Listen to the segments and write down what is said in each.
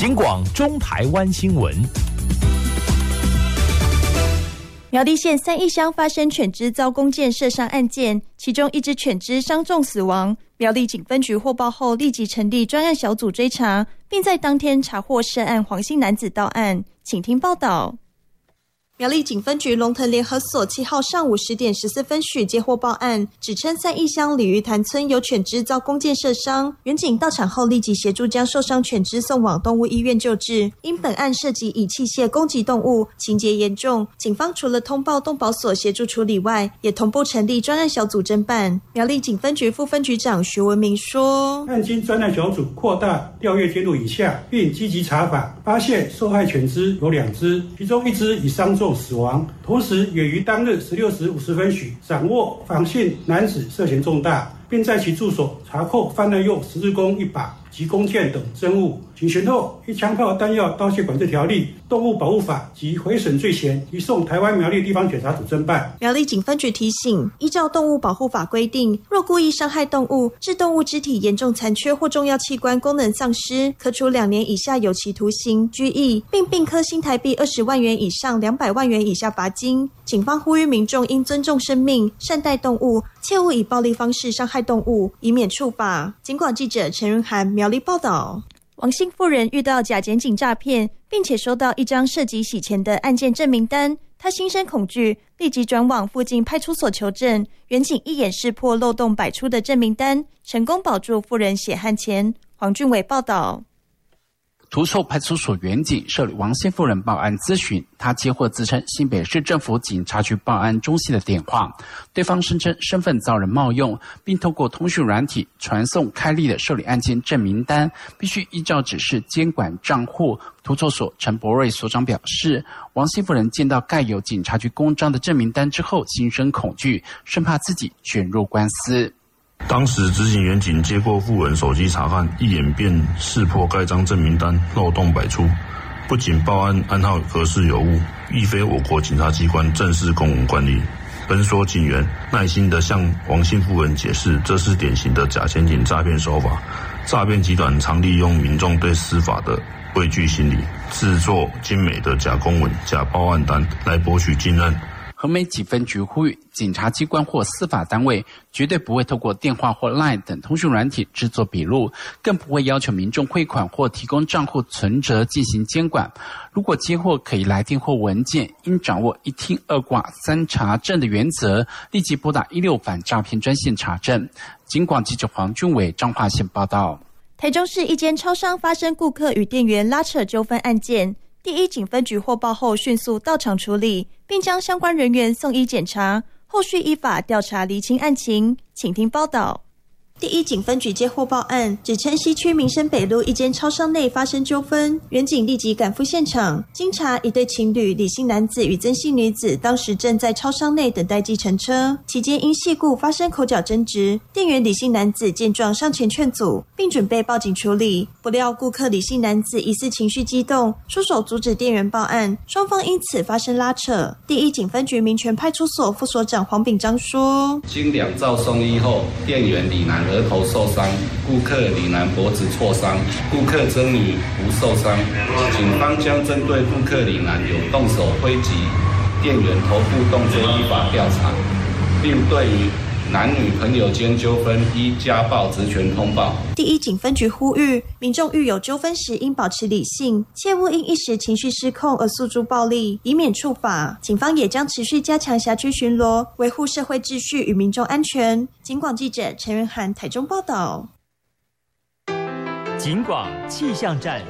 警广中台湾新闻。 苗栗县三义乡发生犬只遭弓箭射伤案件，其中一只犬只伤重死亡。苗栗警分局获报后，立即成立专案小组追查，并在当天查获涉案黄姓男子到案。请听报道。苗栗警分局龙腾联合所7号上午10点14分许接获报案，指称三义乡鲤鱼潭村有犬只遭弓箭射伤，员警到场后立即协助将受伤犬只送往动物医院救治。因本案涉及以器械攻击动物，情节严重，警方除了通报动保所协助处理外，也同步成立专案小组侦办。苗栗警分局副分局长徐文明说， 案经专案小组扩大调阅监督以下，并积极查访，发现受害犬只有2只，其中1只已伤重死亡，同时也于当日16时50分许掌握访姓男子涉嫌重大，并在其住所查扣犯案用十字弓1把及弓箭等真物。警询后，依枪炮弹药刀械管制条例、动物保护法及毁损罪嫌，移送台湾苗栗地方检察组侦办。 苗栗警分局提醒，依照动物保护法规定，若故意伤害动物，致动物肢体严重残缺或重要器官功能丧失，可处2年以下有期徒刑、拘役，并科新台币20万元以上200万元以下罚金。警方呼吁民众应尊重生命、善待动物，切勿以暴力方式伤害动物，以免处罚。警广记者陈润涵苗栗报道。王姓妇人遇到假检警诈骗，并且收到一张涉及洗钱的案件证明单，她心生恐惧，立即转往附近派出所求证。员警一眼识破漏洞百出的证明单，成功保住妇人血汗钱。黄俊伟报道。 涂臭派出所员警受理王姓妇人报案咨询，他接获自称新北市政府警察局报案中心的电话，对方声称身份遭人冒用，并透过通讯软体传送开立的受理案件证明单，必须依照指示监管账户。涂臭所陈博瑞所长表示，王姓妇人见到盖有警察局公章的证明单之后，心生恐惧，生怕自己卷入官司。 当时执行员警接过妇人手机查看，一眼便识破该张证明单漏洞百出，不仅报案案号格式有误，亦非我国警察机关正式公文惯例。本所警员耐心地向王姓妇人解释，这是典型的假检警诈骗手法。诈骗集团常利用民众对司法的畏惧心理，制作精美的假公文、假报案单来博取金案。 和美警分局呼吁，检察机关或司法单位绝对不会透过电话或 LINE 等通讯软体制作笔录，更不会要求民众汇款或提供账户存折进行监管。如果接获可疑来电或文件，应掌握一听二挂三查证的原则，立即拨打16反诈骗专线查证。警广记者黄俊伟彰化县报道。 台中市一间超商发生顾客与店员拉扯纠纷案件，第一警分局获报后迅速到场处理，并将相关人员送医检查，后续依法调查厘清案情。请听报道。第一警分局接获报案，指称西区民生北路一间超商内发生纠纷，员警立即赶赴现场。经查，一对情侣李姓男子与曾姓女子当时正在超商内等待计程车，期间因系故发生口角争执，店员李姓男子见状上前劝阻，并准备报警处理，不料顾客李姓男子疑似情绪激动，出手阻止店员报案，双方因此发生拉扯。第一警分局民权派出所副所长黄炳章说， 经2兆送医后，店员李男额头受伤，顾客李男脖子挫伤，顾客曾女无受伤。警方将针对顾客李男有动手推击店员头部动作依法调查，并对于男女朋友间纠纷依家暴职权通报。 第一警分局呼吁民众遇有纠纷时应保持理性，切勿因一时情绪失控而诉诸暴力，以免处罚。警方也将持续加强辖区巡逻，维护社会秩序与民众安全。警广记者陈元涵台中报道。 警广气象站。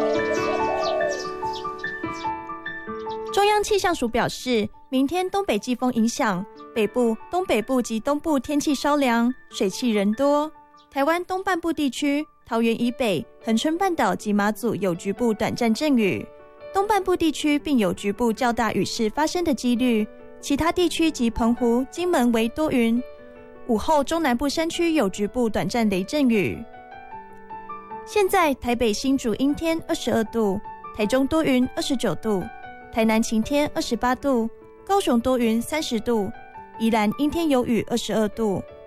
中央气象署表示，明天东北季风影响，北部、东北部及东部天气稍凉，水汽人多。台湾东半部地区、桃园以北、恒春半岛及马祖有局部短暂阵雨，东半部地区并有局部较大雨势发生的几率，其他地区及澎湖、金门为多云。午后中南部山区有局部短暂雷阵雨。现在台北新竹阴天22度，台中多云29度，台南晴天28度，高雄多云30度，宜兰阴天有雨22度。